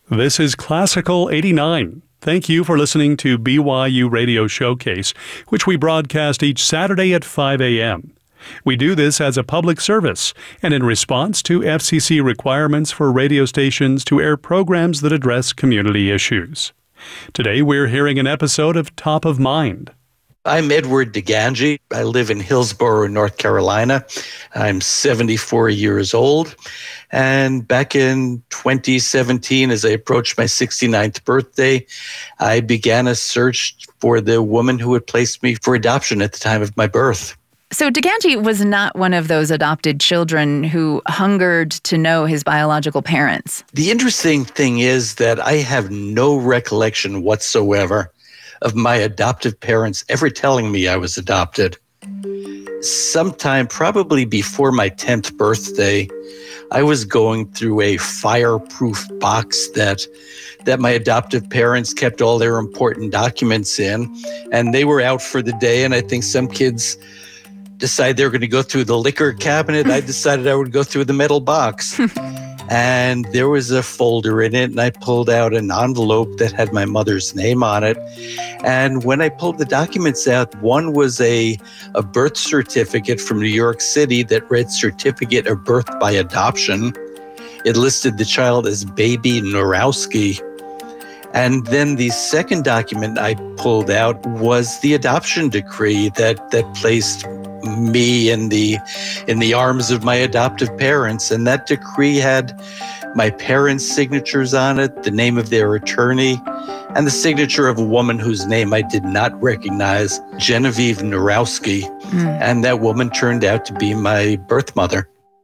This is Classical 89. Thank you for listening to BYU Radio Showcase, which we broadcast each Saturday at 5 a.m. We do this as a public service and in response to FCC requirements for radio stations to air programs that address community issues. Today we're hearing an episode of Top of Mind. I'm Edward DeGangi. I live in Hillsborough, North Carolina. I'm 74 years old. And back in 2017, as I approached my 69th birthday, I began a search for the woman who had placed me for adoption at the time of my birth. So DeGangi was not one of those adopted children who hungered to know his biological parents. The interesting thing is that I have no recollection whatsoever of my adoptive parents ever telling me I was adopted. Sometime probably before my 10th birthday, I was going through a fireproof box that my adoptive parents kept all their important documents in, and they were out for the day, and I think some kids decided they were going to go through the liquor cabinet. I decided I would go through the metal box. And there was a folder in it, and I pulled out an envelope that had my mother's name on it. And when I pulled the documents out, one was a birth certificate from New York City that read Certificate of Birth by Adoption. It listed the child as Baby Norowski. And then the second document I pulled out was the adoption decree that placed me in the arms of my adoptive parents. And that decree had my parents' signatures on it, the name of their attorney, and the signature of a woman whose name I did not recognize, Genevieve Norowski. And that woman turned out to be my birth mother.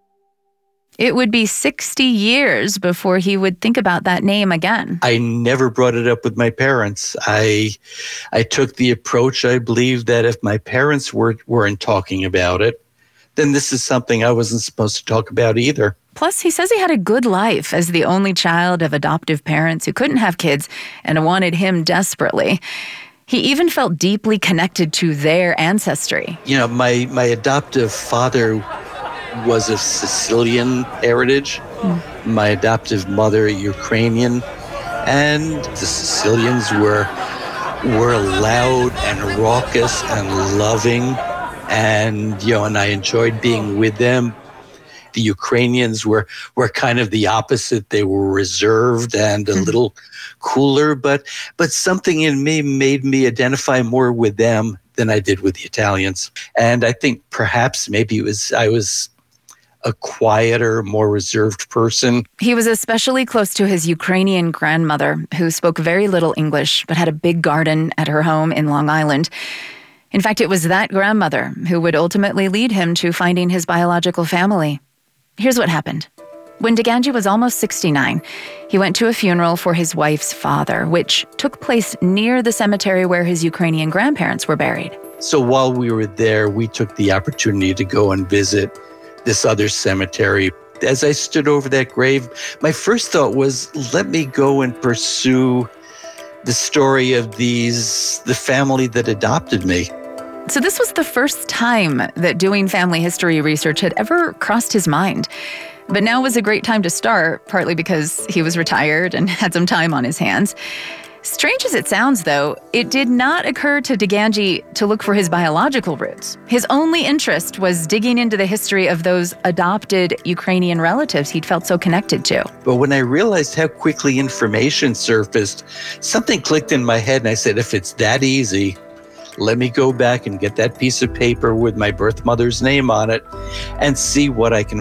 It would be 60 years before he would think about that name again. I never brought it up with my parents. I took the approach, I believe, that if my parents weren't talking about it, then this is something I wasn't supposed to talk about either. Plus, he says he had a good life as the only child of adoptive parents who couldn't have kids and wanted him desperately. He even felt deeply connected to their ancestry. You know, my adoptive father was of Sicilian heritage, my adoptive mother Ukrainian, and the Sicilians were loud and raucous and loving, and I enjoyed being with them. The Ukrainians were kind of the opposite. They were reserved and a little cooler, but something in me made me identify more with them than I did with the Italians. And I think perhaps maybe I was a quieter, more reserved person. He was especially close to his Ukrainian grandmother, who spoke very little English, but had a big garden at her home in Long Island. In fact, it was that grandmother who would ultimately lead him to finding his biological family. Here's what happened. When DeGangi was almost 69, he went to a funeral for his wife's father, which took place near the cemetery where his Ukrainian grandparents were buried. So while we were there, we took the opportunity to go and visit this other cemetery. As I stood over that grave, my first thought was, let me go and pursue the story of the family that adopted me. So this was the first time that doing family history research had ever crossed his mind. But now was a great time to start, partly because he was retired and had some time on his hands. Strange as it sounds, though, it did not occur to DeGangi to look for his biological roots. His only interest was digging into the history of those adopted Ukrainian relatives he'd felt so connected to. But when I realized how quickly information surfaced, something clicked in my head and I said, if it's that easy, let me go back and get that piece of paper with my birth mother's name on it and see what I can